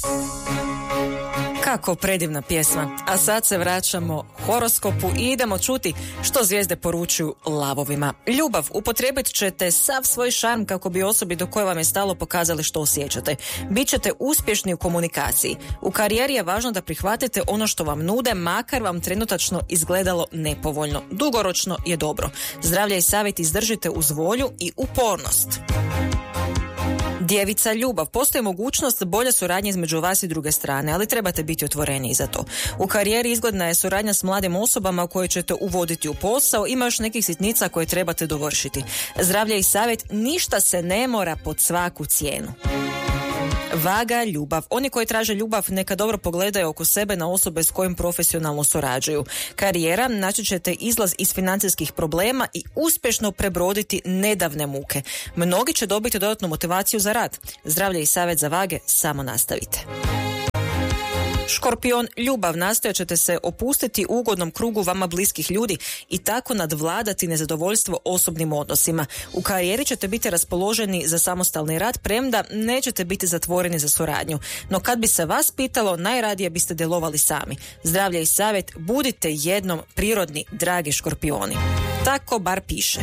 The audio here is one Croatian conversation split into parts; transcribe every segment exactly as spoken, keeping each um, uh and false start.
Kako predivna pjesma. A sad se vraćamo horoskopu i idemo čuti što zvijezde poručuju lavovima. Ljubav, upotrijebit ćete sav svoj šarm kako bi osobi do koje vam je stalo pokazali što osjećate. Bićete uspješni u komunikaciji. U karijeri je važno da prihvatite ono što vam nude, makar vam trenutačno izgledalo nepovoljno. Dugoročno je dobro. Zdravlje i savjet izdržite uz volju i upornost. Djevica, ljubav. Postoji mogućnost bolje suradnje između vas i druge strane, ali trebate biti otvoreni za to. U karijeri izgledna je suradnja s mladim osobama koje ćete uvoditi u posao, ima još nekih sitnica koje trebate dovršiti. Zdravlje i savjet, ništa se ne mora pod svaku cijenu. Vaga, ljubav. Oni koji traže ljubav neka dobro pogledaju oko sebe na osobe s kojim profesionalno surađuju. Karijera, naći ćete izlaz iz financijskih problema i uspješno prebroditi nedavne muke. Mnogi će dobiti dodatnu motivaciju za rad. Zdravlje i savjet za vage, samo nastavite. Škorpion, ljubav, nastojat ćete se opustiti u ugodnom krugu vama bliskih ljudi i tako nadvladati nezadovoljstvo osobnim odnosima. U karijeri ćete biti raspoloženi za samostalni rad, premda nećete biti zatvoreni za suradnju. No kad bi se vas pitalo, najradije biste djelovali sami. Zdravlje i savjet, budite jednom prirodni, dragi škorpioni. Tako bar piše.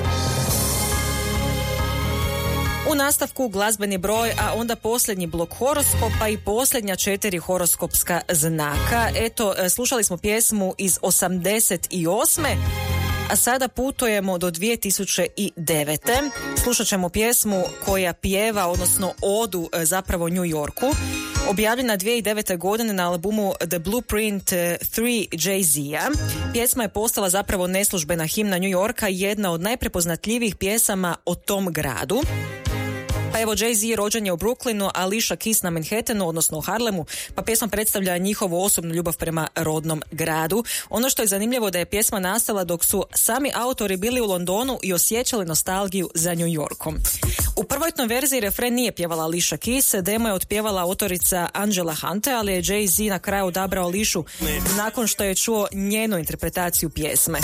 U nastavku glazbeni broj, a onda posljednji blok horoskopa i posljednja četiri horoskopska znaka. Eto, slušali smo pjesmu iz osamdeset osme a sada putujemo do dvije tisuće devete. Slušat ćemo pjesmu koja pjeva, odnosno odu zapravo New Yorku. Objavljena dvije tisuće devete. godine na albumu The Blueprint tri Jay-Z-a. Pjesma je postala zapravo neslužbena himna New Yorka, jedna od najprepoznatljivijih pjesama o tom gradu. Pa evo, Jay-Z rođen je u Brooklynu, a Alicia Keys na Manhattanu, odnosno u Harlemu, pa pjesma predstavlja njihovu osobnu ljubav prema rodnom gradu. Ono što je zanimljivo da je pjesma nastala dok su sami autori bili u Londonu i osjećali nostalgiju za New Yorkom. U prvotnoj verziji refren nije pjevala Alicia Keys, demo je otpjevala autorica Angela Hunte, ali je Jay-Z na kraju odabrao Alicia nakon što je čuo njenu interpretaciju pjesme.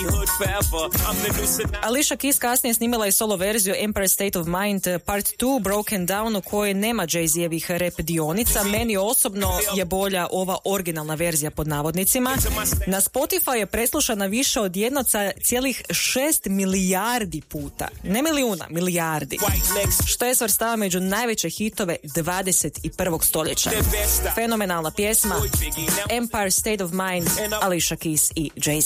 Alicia Keys kasnije snimila je solo verziju Empire State of Mind Part dva Broken Down, u kojoj nema Jay-Z-evih rap dionica. Meni osobno je bolja ova originalna verzija pod navodnicima. Na Spotify je preslušana više od jedna zarez šest milijardi puta. Ne milijuna, milijardi. Što je svrstava među najveće hitove dvadeset prvog stoljeća. Fenomenalna pjesma Empire State of Mind, Alicia Keys i Jay-Z.